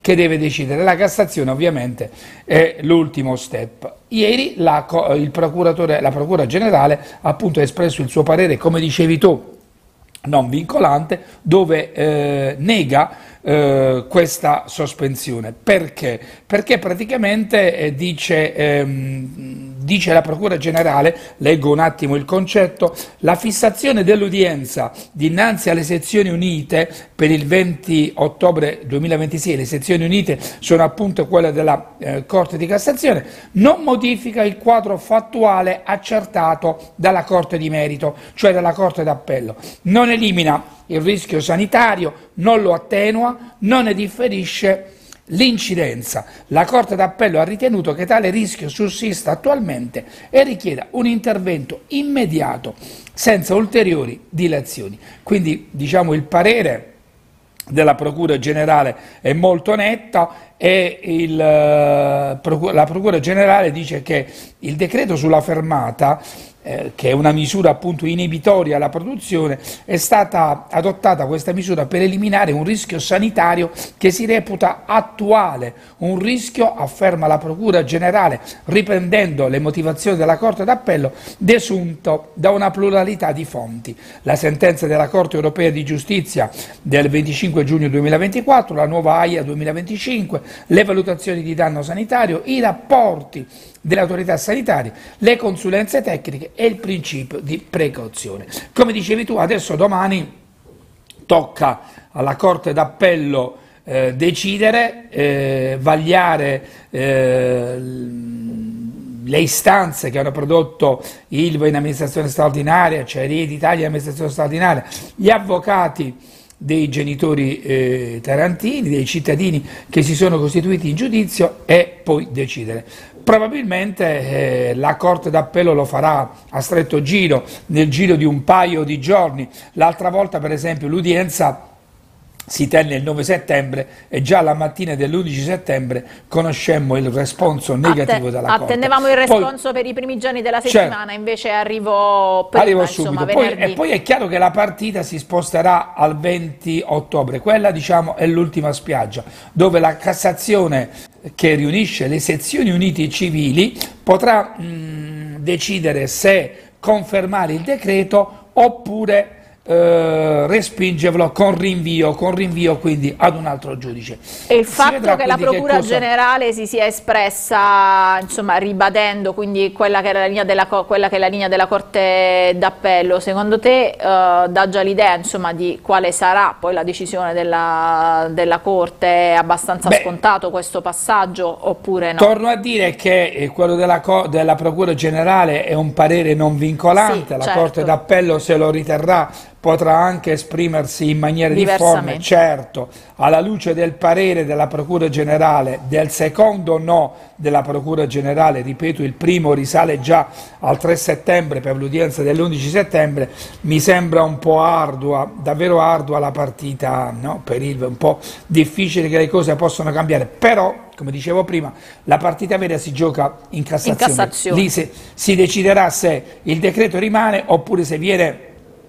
che deve decidere. La Cassazione ovviamente è l'ultimo step. Ieri la Procura Generale appunto ha espresso il suo parere, come dicevi tu, non vincolante, dove nega questa sospensione. Perché? Perché praticamente dice la Procura Generale, leggo un attimo il concetto: la fissazione dell'udienza dinanzi alle sezioni unite per il 20 ottobre 2026, le sezioni unite sono appunto quelle della Corte di Cassazione, non modifica il quadro fattuale accertato dalla Corte di Merito, cioè dalla Corte d'Appello, non elimina il rischio sanitario, non lo attenua, non ne differisce l'incidenza. La Corte d'Appello ha ritenuto che tale rischio sussista attualmente e richieda un intervento immediato senza ulteriori dilazioni. Quindi diciamo il parere della Procura Generale è molto netta e la Procura Generale dice che il decreto sulla fermata, che è una misura appunto inibitoria alla produzione, è stata adottata questa misura per eliminare un rischio sanitario che si reputa attuale, un rischio, afferma la Procura Generale, riprendendo le motivazioni della Corte d'Appello, desunto da una pluralità di fonti. La sentenza della Corte Europea di Giustizia del 25 giugno 2024, la nuova AIA 2025, le valutazioni di danno sanitario, i rapporti delle autorità sanitarie, le consulenze tecniche e il principio di precauzione. Come dicevi tu, adesso domani tocca alla Corte d'Appello decidere, vagliare le istanze che hanno prodotto Ilva in amministrazione straordinaria, cioè Rieti Italia in amministrazione straordinaria, gli avvocati dei genitori tarantini, dei cittadini che si sono costituiti in giudizio, e poi decidere. Probabilmente la Corte d'Appello lo farà a stretto giro, nel giro di un paio di giorni. L'altra volta, per esempio, l'udienza si tenne il 9 settembre e già la mattina dell'11 settembre conoscemmo il responso negativo della Corte. Attendevamo il responso per i primi giorni della settimana, certo, invece arrivò prima, subito. Poi è chiaro che la partita si sposterà al 20 ottobre, quella diciamo è l'ultima spiaggia, dove la Cassazione, che riunisce le sezioni unite civili, potrà decidere se confermare il decreto oppure respingerlo con rinvio quindi ad un altro giudice. E il fatto che la Procura Generale si sia espressa, insomma, ribadendo quindi quella che è la linea della Corte d'Appello, secondo te dà già l'idea, insomma, di quale sarà poi la decisione della Corte? È abbastanza scontato questo passaggio oppure no? Torno a dire che quello della Procura Generale è un parere non vincolante, sì, la Corte d'Appello, se lo riterrà, potrà anche esprimersi in maniera difforme, certo, alla luce del parere della Procura Generale, del secondo no della Procura Generale, ripeto, il primo risale già al 3 settembre per l'udienza dell'11 settembre, mi sembra un po' ardua, davvero ardua la partita, no? Per Ilva, un po' difficile che le cose possano cambiare, però, come dicevo prima, la partita vera si gioca in Cassazione. Lì si deciderà se il decreto rimane oppure se viene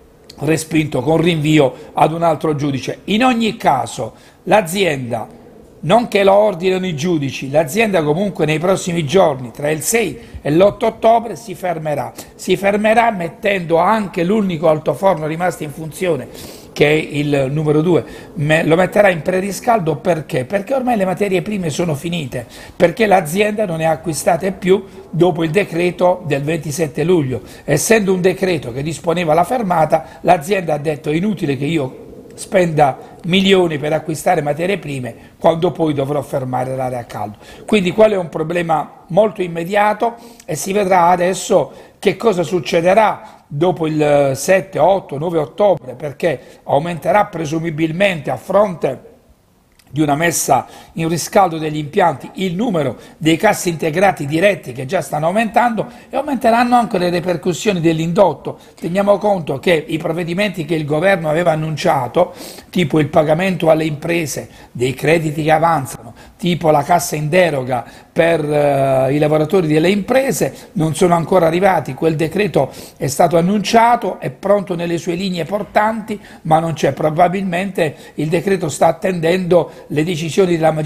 respinto con rinvio ad un altro giudice. In ogni caso l'azienda, non che lo ordinano i giudici, l'azienda comunque nei prossimi giorni, tra il 6 e l'8 ottobre, si fermerà mettendo anche l'unico altoforno rimasto in funzione, che è il numero 2, lo metterà in preriscaldo. Perché? Perché ormai le materie prime sono finite, perché l'azienda non ne ha acquistate più dopo il decreto del 27 luglio. Essendo un decreto che disponeva la fermata, l'azienda ha detto: è inutile che io spenda milioni per acquistare materie prime quando poi dovrò fermare l'area a caldo. Quindi quello è un problema molto immediato e si vedrà adesso che cosa succederà dopo il 7, 8, 9 ottobre, perché aumenterà presumibilmente, a fronte di una messa in riscaldo degli impianti, il numero dei cassi integrati diretti, che già stanno aumentando, e aumenteranno anche le ripercussioni dell'indotto. Teniamo conto che i provvedimenti che il governo aveva annunciato, tipo il pagamento alle imprese dei crediti che avanzano, tipo la cassa in deroga per i lavoratori delle imprese, non sono ancora arrivati. Quel decreto è stato annunciato, è pronto nelle sue linee portanti, ma non c'è. Probabilmente il decreto sta attendendo le decisioni della magistratura